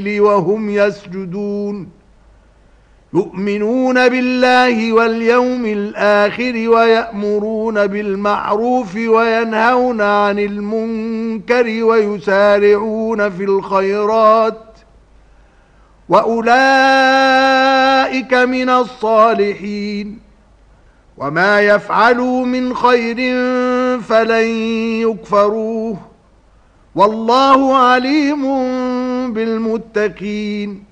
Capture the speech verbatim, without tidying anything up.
وهم يسجدون يؤمنون بالله واليوم الآخر ويأمرون بالمعروف وينهون عن المنكر ويسارعون في الخيرات وأولئك من الصالحين وما يفعلوا من خير فلن يكفروه والله عليم بالمتقين